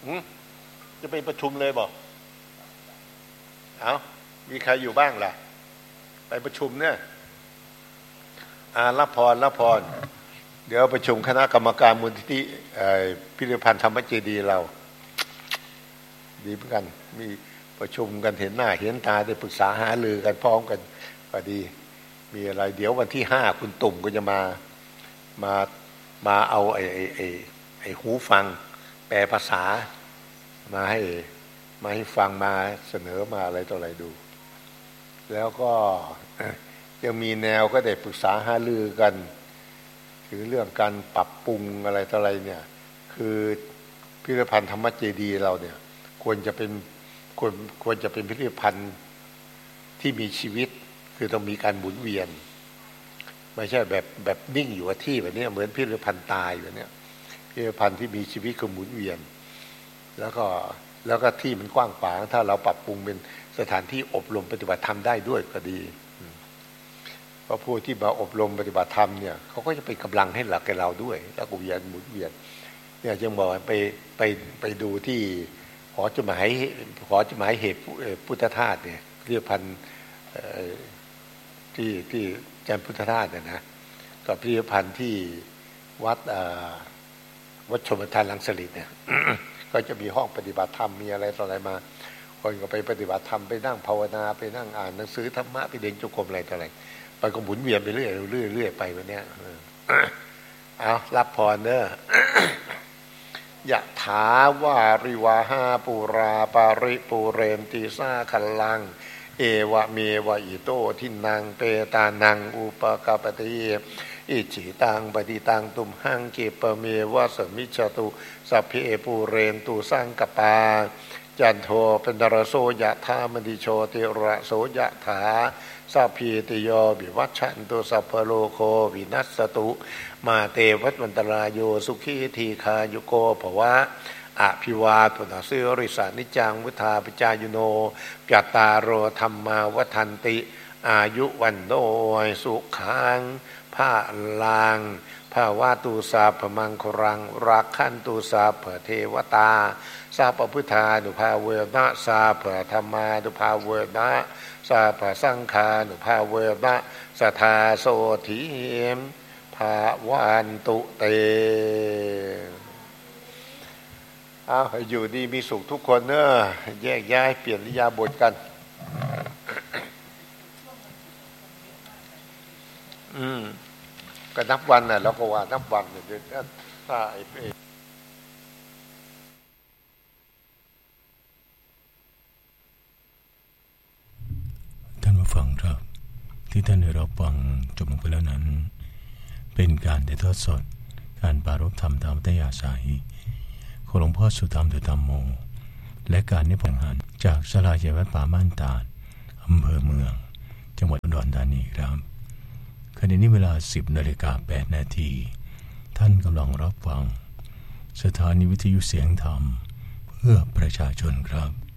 จะไปประชุมเลยบอกเอามีใครอยู่บ้างล่ะไปประชุมเนี่ยรับพรเดี๋ยวประชุมคณะกรรมการมูลนิธิพิพิธภัณฑ์ธรรมเจดีย์เราดีเหมือนกันมีประชุมกันเห็นหน้าเห็นตาได้ปรึกษาหารือกันพร้อมกันก็ดีมีอะไรเดี๋ยววันที่5คุณตุ่มก็จะมาเอาไอ้หูฟังแปลภาษามาให้ฟังมาเสนอมาอะไรต่ออะไรดูแล้วก็ยังมีแนวก็ได้ปรึกษาหารือกันถึงเรื่องการปรับปรุงอะไรต่ออะไรเนี่ยคือพิพิธภัณฑ์ธรรมเจดีย์เราเนี่ยควรจะเป็นพิพิธภัณฑ์ที่มีชีวิตคือต้องมีการหมุนเวียนไม่ใช่แบบนิ่งอยู่กับที่แบบนี้เหมือนพิพิธภัณฑ์ตายแบบนี้พิพิธภัณฑ์ที่มีชีวิตคือหมุนเวียนแล้วก็ที่มันกว้างขวางถ้าเราปรับปรุงเป็นสถานที่อบรมปฏิบัติธรรมได้ด้วยก็ดีเพราะผู้ที่มาอบรมปฏิบัติธรรมเนี่ยเขาก็จะเป็นกำลังให้หลักแก่เราด้วยแล้วก็เวียนหมุนเวียนเนี่ยจึงบอกไปดูที่หอจดหมายเหตุพุทธทาสเนี่ยพิพิธภัณฑ์ที่จันทร์พุทธทาสเนี่ยนะกับพิพิธภัณฑ์ที่วัดชมทานรังสฤษเนี่ย ก็จะมีห้องปฏิบัติธรรมมีอะไรต่ออะไรมาคนก็ไปปฏิบัติธรรมไปนั่งภาวนาไปนั่งอ่านหนังสือธรรมะไปเดินจงกรมอะไรต่ออะไรไปก็หมุนเวียนไปเรื่อยไปวันเนี้ยเอารับพรเด้อยะถาวาริวาหาปุราปาริปุเรนติสาคัลลังเอวะเมวะอิโตทินังเปตานังอุปกปติอิจิตังปฏิตังตุมหังเกปเมวะสมิจฉตุสัพเพปุเรนตุสังกปาจันโทเป็นนรโสยะธามณิโชติระโสยะถาสัพพิติโยวิวัชชันตุสัพพโลโควินัสสตุมาเตวัตวันตรายโยสุขีทีคายุโกภวะอภิวาทุนาสิริสานิจังวุธาปิจายโนจัตตารโอธรรมาวัฏันติอายุวันโนสุขังภาลังภาวะตุสาพมังครังรักขันตุสาพเทวตาสาพพุทธานุภาเวนะสาพธรรมานุภาเวนะสาพสังฆานุภาเวนะสัทธาโสถีมภาวันตุเตให้อยู่ดีมีสุขทุกคนเนอะแยกย้ายเปลี่ยนอิริยาบถกันก็นับวันน่ะเราก็ว่านับวันเนี่ยถ้าท่านผู้ฟังครับที่ท่านได้รับฟังจบลงไปแล้วนั้นเป็นการถ่ายทอดสดการปรารภธรรมตามอัธยาศัยของหลวงพ่อสุธรรมเดชธรรมโมและการนิพนธ์หันจากศาลาใหญ่วัดป่าม่านตาดอำเภอเมืองจังหวัดอุดรธานีครับขณะนี้เวลา 10:08 นาทีท่านกำลังรับฟังสถานีวิทยุเสียงธรรมเพื่อประชาชนครับ